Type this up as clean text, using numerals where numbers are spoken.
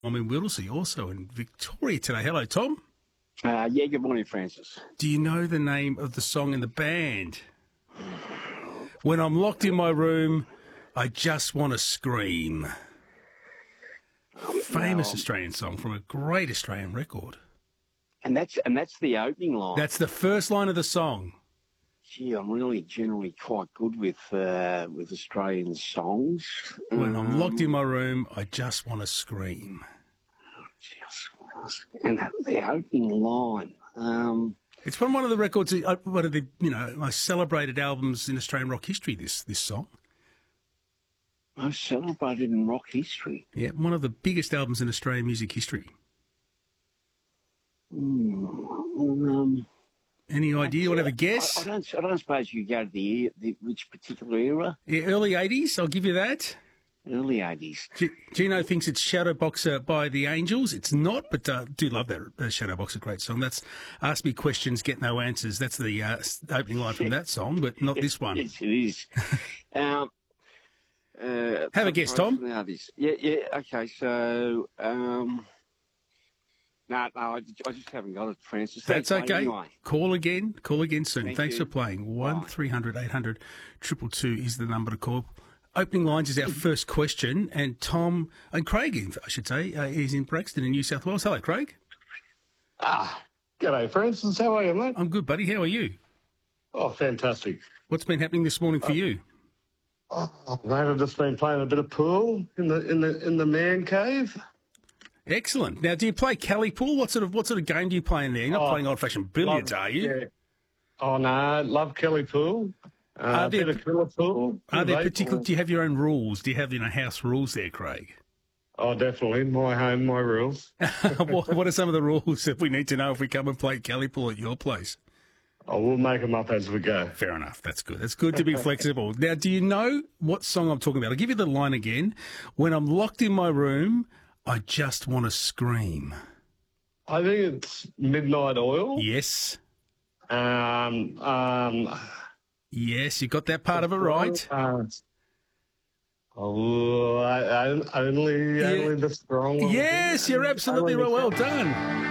I'm in Whittlesea, also in Victoria today. Hello, Tom. Yeah, good morning, Francis. Do you know the name of the song in the band? When I'm locked in my room, I just want to scream. Famous Australian song from a great Australian record. And that's the opening line. That's the first line of the song. Gee, I'm really generally quite good with Australian songs. When I'm locked in my room, I just want to scream. And the opening line. It's from one of the records, one of the most celebrated albums in Australian rock history. This song. Most celebrated in rock history. Yeah, one of the biggest albums in Australian music history. Any idea? You want to have a guess? I don't suppose you go to the which particular era? Yeah, early 80s, I'll give you that. Early 80s. Gino thinks it's Shadowboxer by the Angels. It's not, but do love that Shadowboxer, great song. That's Ask Me Questions, Get No Answers. That's the opening line from that song, but not this one. Yes, it is. Have a guess, Tom. Yeah, okay, so... No, I just haven't got it, Francis. That's okay. Anyway. Call again soon. Thanks you. for playing. 1300 800 222 is the number to call. Opening lines is our first question, and Tom, and Craig, I should say, is in Braxton in New South Wales. Hello, Craig. G'day, Francis. How are you, mate? I'm good, buddy. How are you? Oh, fantastic. What's been happening this morning for you? Mate, I've just been playing a bit of pool in the man cave. Excellent. Now, do you play Kelly pool? What sort of game do you play in there? You're not playing old-fashioned billiards, are you? Yeah. Oh, no, love Kelly pool. A bit of killer pool. Are there particular? Do you have your own rules? Do you have house rules there, Craig? Oh, definitely. My home, my rules. What are some of the rules that we need to know if we come and play Kelly pool at your place? Oh, we'll make them up as we go. Fair enough. That's good. It's good to be flexible. Now, do you know what song I'm talking about? I'll give you the line again. When I'm locked in my room, I just want to scream. I think it's Midnight Oil. Yes. Yes, you got that part of it right. Only the strong. Yes, you're absolutely right. Well done.